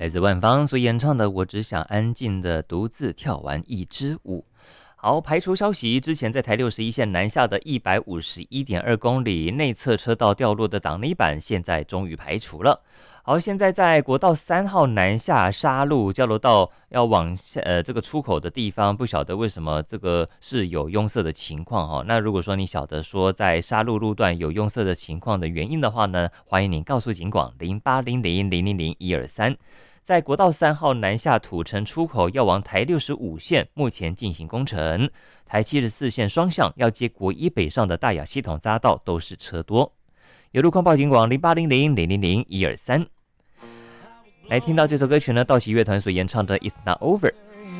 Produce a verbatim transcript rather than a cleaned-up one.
来自万芳所演唱的《我只想安静的独自跳完一支舞》。好，排除消息，之前在台六十一线南下的一百五十一点二公里内侧车道掉落的挡泥板，现在终于排除了。好，现在在国道三号南下沙路交流道要往下呃这个出口的地方，不晓得为什么这个是有拥塞的情况哈、哦。那如果说你晓得说在沙路路段有拥塞的情况的原因的话呢，欢迎您告诉警广零八零零零零零一二三。在国道三号南下土城出口要往台六十五线，目前进行工程。台七十四线双向要接国一北上的大雅系统匝道都是车多。有路况报警广零八零零零零零一二三。来听到这首歌曲呢，道奇乐团所演唱的《It's Not Over》。